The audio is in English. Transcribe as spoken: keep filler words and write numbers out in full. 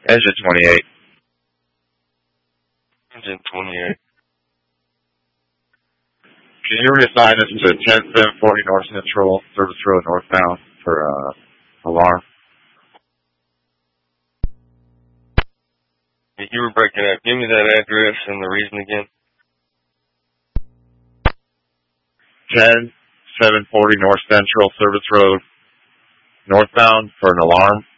Engine twenty-eight. Engine twenty-eight. Can you reassign us to ten seven forty North Central, Service Road northbound for uh, alarm? You were breaking up. Give me that address and the reason again. ten seven forty North Central, Service Road northbound for an alarm.